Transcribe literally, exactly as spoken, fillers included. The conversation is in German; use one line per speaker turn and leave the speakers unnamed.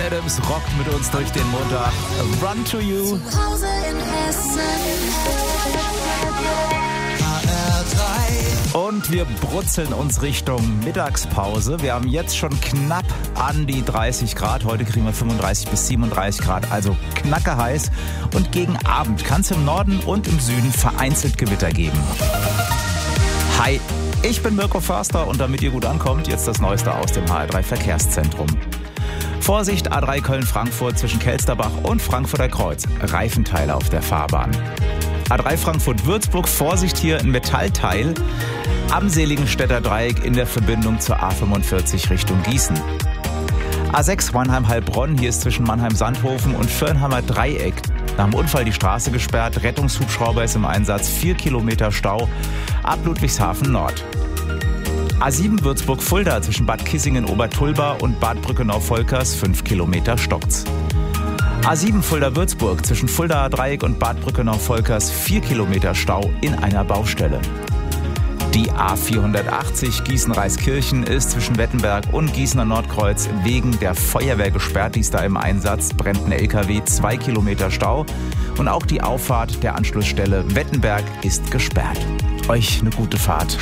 Adams rockt mit uns durch den Montag. Run to You.
Zu Hause in Hessen.
Und wir brutzeln uns Richtung Mittagspause. Wir haben jetzt schon knapp an die dreißig Grad. Heute kriegen wir fünfunddreißig bis siebenunddreißig Grad, also knacke heiß. Und gegen Abend kann es im Norden und im Süden vereinzelt Gewitter geben. Hi, ich bin Mirko Förster und damit ihr gut ankommt, jetzt das Neueste aus dem H R drei Verkehrszentrum. Vorsicht, A drei Köln-Frankfurt zwischen Kelsterbach und Frankfurter Kreuz. Reifenteile auf der Fahrbahn. A drei Frankfurt-Würzburg, Vorsicht hier, ein Metallteil am Seligenstädter Dreieck in der Verbindung zur A fünfundvierzig Richtung Gießen. A sechs Mannheim-Heilbronn, hier ist zwischen Mannheim-Sandhofen und Viernheimer Dreieck nach dem Unfall die Straße gesperrt. Rettungshubschrauber ist im Einsatz, vier Kilometer Stau ab Ludwigshafen Nord. A sieben Würzburg-Fulda zwischen Bad Kissingen-Obertulba und Bad Brückenau-Volkers, fünf Kilometer stockt's. A sieben Fulda-Würzburg zwischen Fuldaer Dreieck und Bad Brückenau-Volkers, vier Kilometer Stau in einer Baustelle. Die A vierhundertachtzig Gießen-Reiskirchen ist zwischen Wettenberg und Gießener Nordkreuz wegen der Feuerwehr gesperrt. Die ist da im Einsatz, brennt ein L K W, zwei Kilometer Stau. Und auch die Auffahrt der Anschlussstelle Wettenberg ist gesperrt. Euch eine gute Fahrt.